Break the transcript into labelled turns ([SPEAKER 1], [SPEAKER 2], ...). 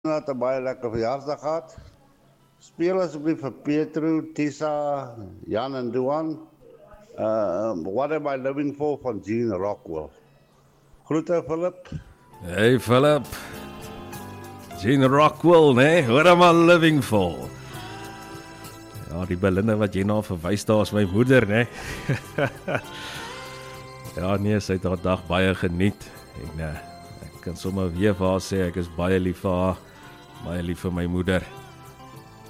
[SPEAKER 1] het 'n baie lekker verjaarsdag gehad. Speel asseblief vir Petro, Tisa, Jan en Duan. What am I living for van Gene Rockwell. Groete Philip.
[SPEAKER 2] Hey Philip. Gene Rockwell, nee, what am I living for? Ja, die Belinda wat jy nou verwys daar is my moeder, nee. Ja, nee, sy het haar dag baie geniet. En ek kan sommer weer vir haar sê, ek is baie lief vir haar, baie lief vir my moeder.